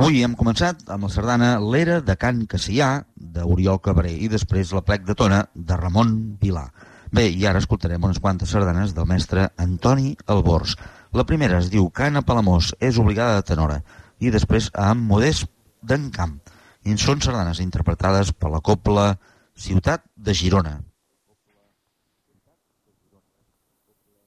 Avui hem començat amb la sardana L'era de Can Cassià, d'Oriol Cabré, i després la plec de Tona, de Ramon Vilà. Bé, i ara escoltarem unes quantes sardanes del mestre Antoni Albors. La primera es diu Cana Palamós, és obligada de tenora, i després amb Modest d'Encamp. I són sardanes interpretades per la Cobla Ciutat de Girona.